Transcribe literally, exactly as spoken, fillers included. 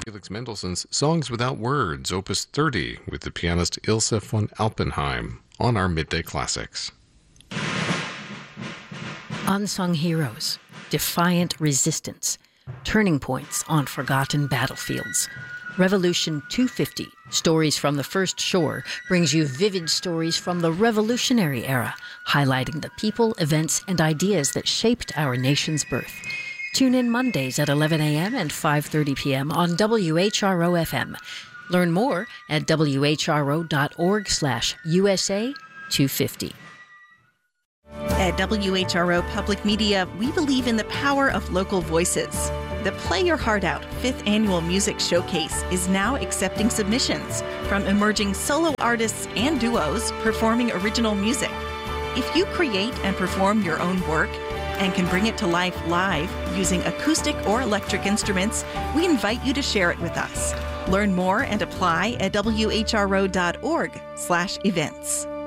Felix Mendelssohn's Songs Without Words, Opus thirty, with the pianist Ilse von Alpenheim on our Midday Classics. Unsung heroes, defiant resistance, turning points on forgotten battlefields. Revolution two fifty, Stories from the First Shore, brings you vivid stories from the Revolutionary era, highlighting the people, events, and ideas that shaped our nation's birth. Tune in Mondays at eleven a.m. and five thirty p.m. on W H R O F M. Learn more at w h r o dot org slash U S A two fifty. At W H R O Public Media, we believe in the power of local voices. The Play Your Heart Out fifth Annual Music Showcase is now accepting submissions from emerging solo artists and duos performing original music. If you create and perform your own work and can bring it to life live using acoustic or electric instruments, we invite you to share it with us. Learn more and apply at w h r o dot org slash events.